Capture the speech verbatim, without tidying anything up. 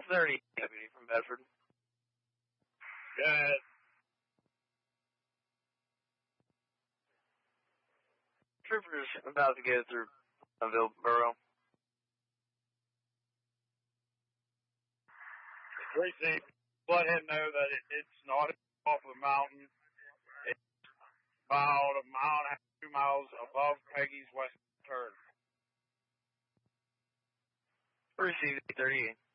thirty, deputy from Bedford. Good. Troopers about to go through Ville Borough. Receive. Let him know that it, it's not off the mountain. It's about a mile and a half, two miles above Peggy's west turn. Receive thirty-eight.